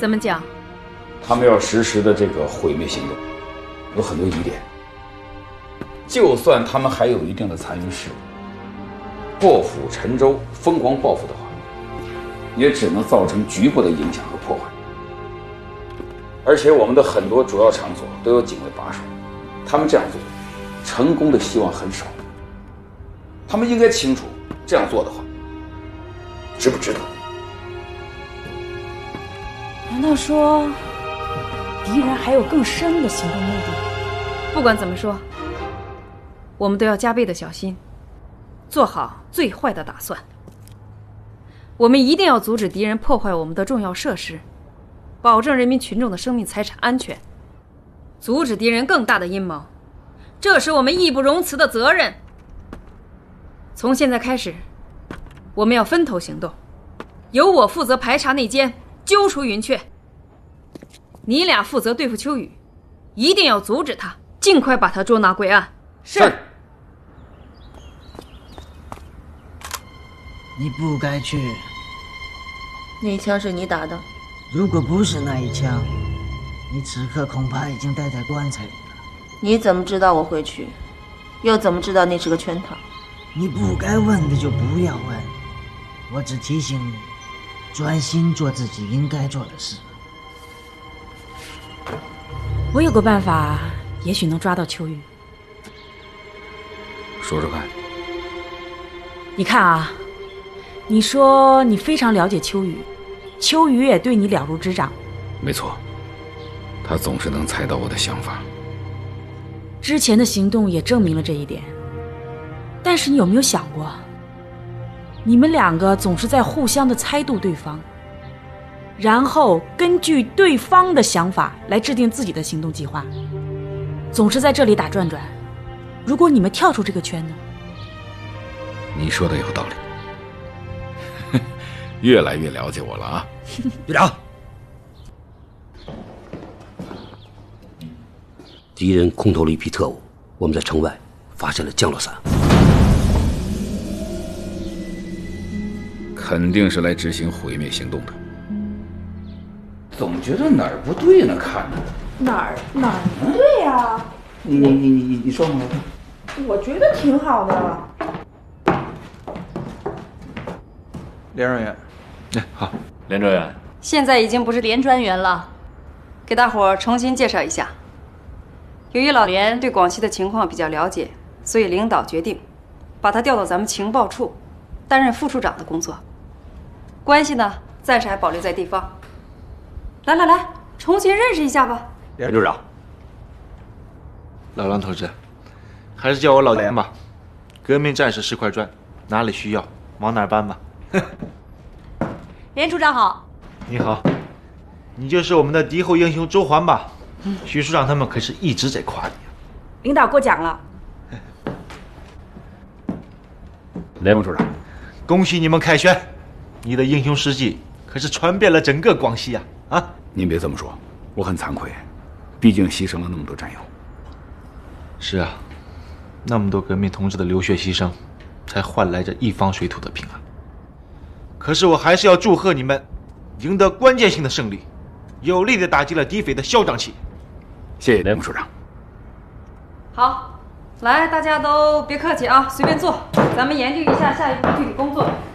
怎么讲？ 他们要实施的这个毁灭行动有很多疑点，就算他们还有一定的残余势力，破釜沉舟、疯狂报复的话，也只能造成局部的影响和破坏。而且我们的很多主要场所都有警卫把守，他们这样做，成功的希望很少。他们应该清楚，这样做的话，值不值得？ 难道说敌人还有更深的行动目的？ 不管怎么说，我们都要加倍的小心，做好最坏的打算。我们一定要阻止敌人破坏我们的重要设施，保证人民群众的生命财产安全，阻止敌人更大的阴谋，这是我们义不容辞的责任。从现在开始，我们要分头行动，由我负责排查内奸，揪出云雀。你俩负责对付秋雨，一定要阻止他，尽快把他捉拿归案。 是。 你不该去。 那枪是你打的？ 如果不是那一枪，你此刻恐怕已经待在棺材里了。 你怎么知道我会去？又怎么知道那是个圈套？ 你不该问的就不要问，我只提醒你，专心做自己应该做的事。 我有个办法，也许能抓到秋雨。 说说看。 你看啊，你说你非常了解秋雨，秋雨也对你了如指掌。 没错，他总是能猜到我的想法。 之前的行动也证明了这一点。但是你有没有想过，你们两个总是在互相的猜度对方，然后根据对方的想法来制定自己的行动计划，总是在这里打转转。如果你们跳出这个圈呢？ 你说的有道理，越来越了解我了啊。 队长，敌人空投了一批特务，我们在城外发现了降落伞。 肯定是来执行毁灭行动的。总觉得哪儿不对呢？看着哪儿不对呀？ 你说吗？ 我觉得挺好的。 连专员， 好，连专员， 现在已经不是连专员了，给大伙儿重新介绍一下。由于老连对广西的情况比较了解，所以领导决定把他调到咱们情报处，担任副处长的工作。关系呢，暂时还保留在地方。来，重新认识一下吧。 连处长，老狼同志，还是叫我老连吧。革命战士是块砖，哪里需要往哪儿搬吧。 连处长好。 你好，你就是我们的敌后英雄周环吧？徐处长他们可是一直在夸你。 领导过奖了。 连副处长，恭喜你们凯旋，你的英雄事迹可是传遍了整个广西啊！啊， 您别这么说，我很惭愧，毕竟牺牲了那么多战友。 是啊，那么多革命同志的流血牺牲，才换来这一方水土的平安。可是我还是要祝贺你们，赢得关键性的胜利，有力地打击了敌匪的嚣张气。 谢谢连副处长。 好，来，大家都别客气啊，随便坐，咱们研究一下下一步的具体工作。